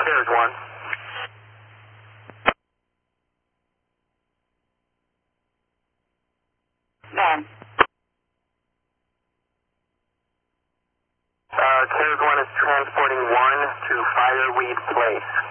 There's one. Ben. There's one is transporting 1 to Fireweed Place.